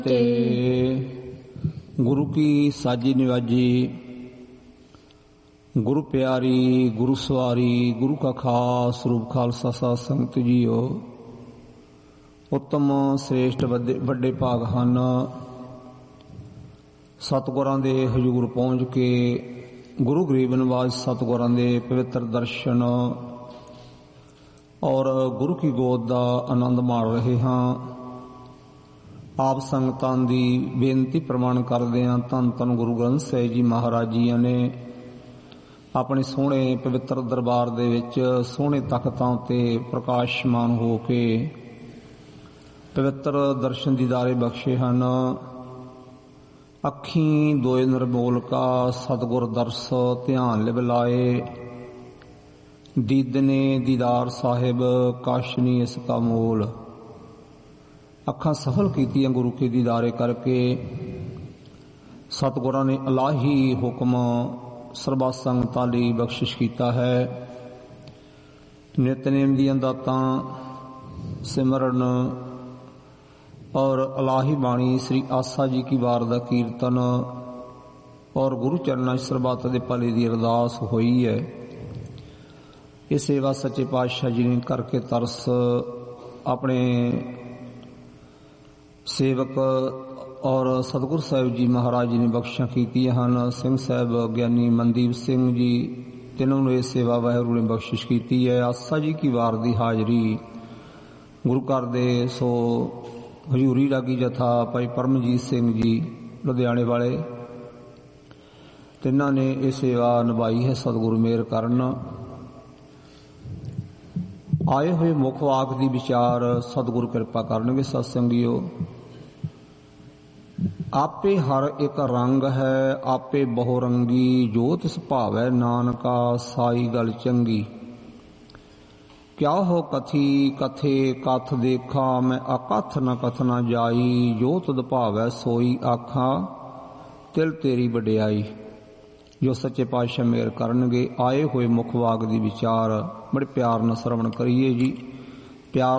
ਤੇ ਗੁਰੂ ਕੀ ਸਾਜੀ ਨਿਵਾਜੀ, ਗੁਰੂ ਪਿਆਰੀ, ਗੁਰੂ ਸਵਾਰੀ, ਗੁਰੂ ਕਾ ਖਾਸ ਰੂਪ ਖਾਲਸਾ ਸਾਧ ਸੰਗਤ ਜੀਓ। ਉੱਤਮ ਸ੍ਰੇਸ਼ਟ ਵੱਡੇ ਭਾਗ ਹਨ ਸਤਿਗੁਰਾਂ ਦੇ ਹਜ਼ੂਰ ਪਹੁੰਚ ਕੇ ਗੁਰੂ ਗਰੀਬ ਨਿਵਾਜ ਸਤਿਗੁਰਾਂ ਦੇ ਪਵਿੱਤਰ ਦਰਸ਼ਨ ਔਰ ਗੁਰੂ ਕੀ ਗੋਦ ਦਾ ਆਨੰਦ ਮਾਣ ਰਹੇ ਹਾਂ। ਆਪ ਸੰਗਤਾਂ ਦੀ ਬੇਨਤੀ ਪ੍ਰਵਾਨ ਕਰਦੇ ਹਾਂ। ਧੰਨ ਧੰਨ ਗੁਰੂ ਗ੍ਰੰਥ ਸਾਹਿਬ ਜੀ ਮਹਾਰਾਜ ਜੀਆਂ ਨੇ ਆਪਣੇ ਸੋਹਣੇ ਪਵਿੱਤਰ ਦਰਬਾਰ ਦੇ ਵਿੱਚ ਸੋਹਣੇ ਤਖਤਾਂ ਉੱਤੇ ਪ੍ਰਕਾਸ਼ਮਾਨ ਹੋ ਕੇ ਪਵਿੱਤਰ ਦਰਸ਼ਨ ਦੀਦਾਰੇ ਬਖਸ਼ੇ ਹਨ। ਅੱਖੀਂ ਦੋਏ ਨਿਰਮੋਲਕਾ ਸਤਿਗੁਰ ਦਰਸ ਧਿਆਨ ਲਿਵ ਲਾਏ, ਦੀਦਨੇ ਦੀਦਾਰ ਸਾਹਿਬ ਕਾਸ਼ਨੀ ਇਸ ਕਾ ਮੋਲ। ਅੱਖਾਂ ਸਫਲ ਕੀਤੀਆਂ ਗੁਰੂ ਕੇ ਦੀਦਾਰੇ ਕਰਕੇ। ਸਤਿਗੁਰਾਂ ਨੇ ਇਲਾਹੀ ਹੁਕਮ ਸਰਬਾ ਸੰਗਤਾਂ ਲਈ ਬਖਸ਼ਿਸ਼ ਕੀਤਾ ਹੈ। ਨਿਤਨੇਮ ਦੀਆਂ ਦਾਤਾਂ, ਸਿਮਰਨ ਔਰ ਇਲਾਹੀ ਬਾਣੀ ਸ੍ਰੀ ਆਸਾ ਜੀ ਕੀ ਵਾਰ ਦਾ ਕੀਰਤਨ ਔਰ ਗੁਰੂ ਚਰਨਾਂ 'ਚ ਸਰਬੱਤ ਦੇ ਭਲੇ ਦੀ ਅਰਦਾਸ ਹੋਈ ਹੈ। ਇਹ ਸੇਵਾ ਸੱਚੇ ਪਾਤਸ਼ਾਹ ਜੀ ਨੇ ਕਰਕੇ ਤਰਸ ਆਪਣੇ ਸੇਵਕ ਔਰ ਸਤਿਗੁਰ ਸਾਹਿਬ ਜੀ ਮਹਾਰਾਜ ਜੀ ਨੇ ਬਖਸ਼ਾਂ ਕੀਤੀਆਂ ਹਨ। ਸਿੰਘ ਸਾਹਿਬ ਗਿਆਨੀ ਮਨਦੀਪ ਸਿੰਘ ਜੀ ਤਿੰਨੋਂ ਨੂੰ ਇਹ ਸੇਵਾ ਵਾਹਿਗੁਰੂ ਨੇ ਬਖਸ਼ਿਸ਼ ਕੀਤੀ ਹੈ। ਆਸਾ ਜੀ ਕੀ ਵਾਰ ਦੀ ਹਾਜ਼ਰੀ ਗੁਰੂ ਘਰ ਦੇ ਸੋ ਹਜ਼ੂਰੀ ਰਾਗੀ ਜਥਾ ਭਾਈ ਪਰਮਜੀਤ ਸਿੰਘ ਜੀ ਲੁਧਿਆਣੇ ਵਾਲੇ, ਤਿੰਨਾਂ ਨੇ ਇਹ ਸੇਵਾ ਨਿਭਾਈ ਹੈ। ਸਤਿਗੁਰੂ ਮਿਹਰ ਕਰਨ। ਆਏ ਹੋਏ ਮੁੱਖ ਵਾਕ ਦੀ ਵਿਚਾਰ ਸਤਿਗੁਰੂ ਕਿਰਪਾ ਕਰਨਗੇ। ਸਤਸੰਗੀਓ, ਆਪੇ ਹਰ ਇੱਕ ਰੰਗ ਹੈ, ਆਪੇ ਬਹੁ ਰੰਗੀ, ਜੋ ਤਿਸ ਭਾਵੈ ਨਾਨਕਾ ਸਾਈ ਗੱਲ ਚੰਗੀ। ਕਿਆ ਹੋ ਕਥੀ ਕਥੇ ਕਥ ਦੇਖਾ, ਮੈਂ ਅਕਥ ਨ ਕਥ ਨ ਜਾਈ, ਜੋ ਤੁਧ ਭਾਵੈ ਸੋਈ ਆਖਾ, ਤਿਲ ਤੇਰੀ ਵਡਿਆਈ। ਜੋ ਸੱਚੇ ਪਾਤਸ਼ਾਹ ਮਿਹਰ ਕਰਨਗੇ। ਆਏ ਹੋਏ ਮੁੱਖ ਵਾਕ ਦੀ ਵਿਚਾਰ ਬੜੇ ਪਿਆਰ ਨਾਲ ਸਰਵਣ ਕਰੀਏ ਜੀ। ਪਿਆਰ